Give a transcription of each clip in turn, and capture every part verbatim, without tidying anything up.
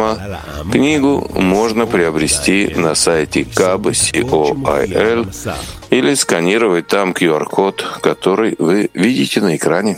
письма. Книгу можно приобрести на сайте каба точка кол или сканировать там ку ар код, который вы видите на экране.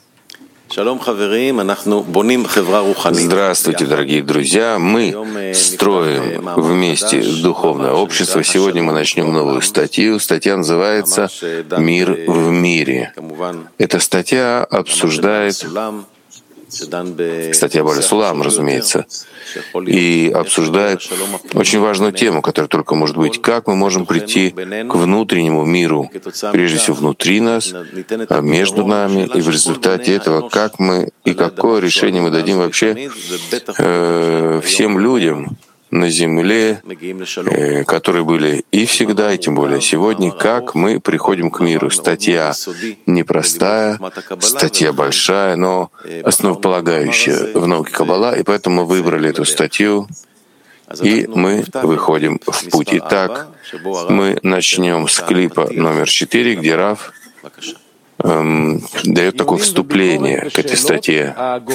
Здравствуйте, дорогие друзья! Мы строим вместе духовное общество. Сегодня мы начнем новую статью. Статья называется «Мир в мире». Эта статья обсуждает, статья Бааля Сулам, разумеется, и обсуждает очень важную тему, которая только может быть, как мы можем прийти к внутреннему миру, прежде всего внутри нас, между нами, и в результате этого, как мы и какое решение мы дадим вообще э, всем людям на земле, э, которые были и всегда, и тем более сегодня, как мы приходим к миру. Статья непростая, статья большая, но основополагающая в науке Каббала, и поэтому мы выбрали эту статью, и мы выходим в путь. Итак, мы начнем с клипа номер четыре, где Рав эм, дает такое вступление к этой статье.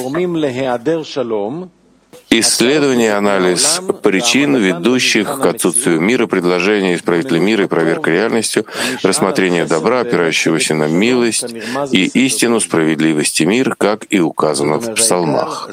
Исследование и анализ причин, ведущих к отсутствию мира, предложение исправителя мира и проверка реальностью, рассмотрение добра, опирающегося на милость и истину, справедливость и мир, как и указано в псалмах.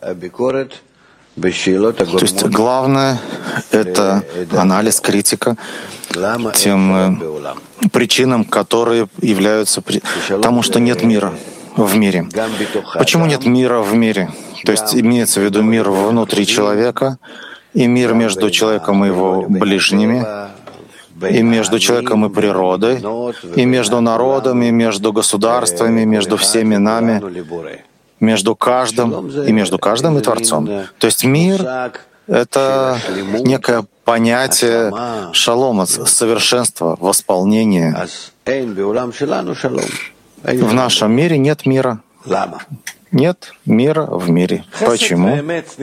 То есть главное — это анализ, критика тем э, причинам, которые являются при... тому, что нет мира в мире. Почему нет мира в мире? То есть имеется в виду мир внутри человека, и мир между человеком и его ближними, и между человеком и природой, и между народами, между государствами, между всеми нами, между каждым и между каждым и Творцом. То есть мир — это некое понятие шалома, совершенства, восполнения. В нашем мире нет мира. Нет мира в мире. Почему?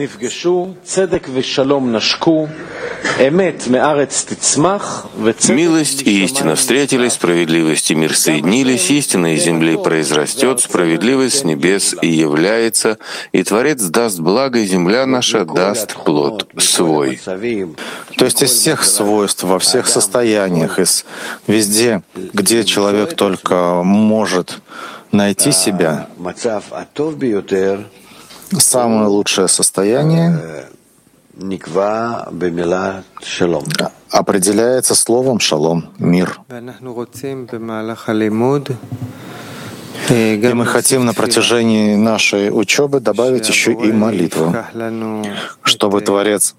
Милость и истина встретились, справедливость и мир соединились, истина из земли произрастет, справедливость с небес и является, и Творец даст благо, и земля наша даст плод свой. То есть из всех свойств, во всех состояниях, из везде, где человек только может найти себя, самое лучшее состояние определяется словом «шалом» — «мир». И мы хотим на протяжении нашей учебы добавить еще и молитву, чтобы Творец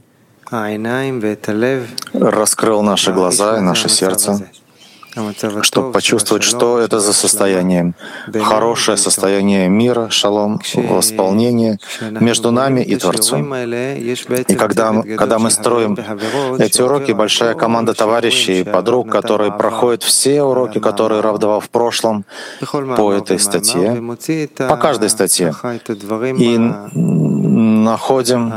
раскрыл наши глаза и наше сердце, чтобы почувствовать, что это за состояние. Хорошее состояние мира, шалом, восполнение между нами и Творцом. И когда, когда мы строим эти уроки, большая команда товарищей и подруг, которые проходят все уроки, которые Рав давал в прошлом по этой статье, по каждой статье, и находим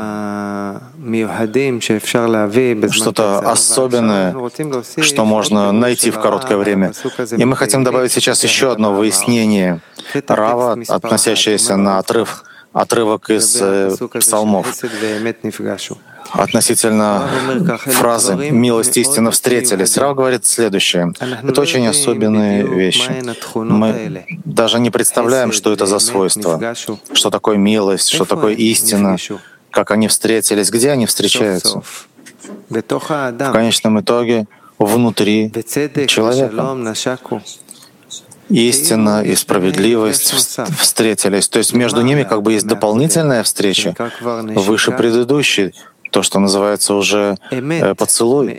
что-то особенное, что можно найти в короткое время. И мы хотим добавить сейчас еще одно выяснение Рава, относящееся на отрыв, отрывок из э, псалмов, относительно фразы «милость и истина встретились». Рав говорит следующее. Это очень особенные вещи. Мы даже не представляем, что это за свойства, что такое милость, что такое истина, как они встретились, где они встречаются. В конечном итоге внутри человека. Истина и справедливость встретились. То есть между ними как бы есть дополнительная встреча, выше предыдущей, то, что называется уже э, поцелуй.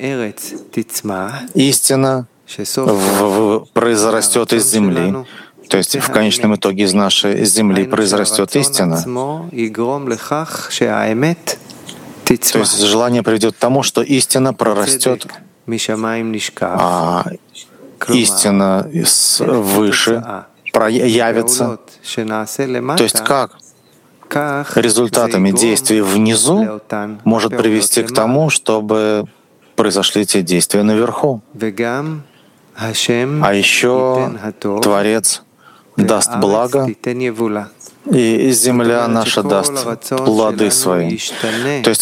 Истина в, в, произрастет из земли. То есть в конечном итоге из нашей земли произрастет истина. То есть желание приведет к тому, что истина прорастет, а истина свыше проявится. То есть как результатами действий внизу может привести к тому, чтобы произошли эти действия наверху. А еще Творец даст благо, и земля наша даст плоды свои. То есть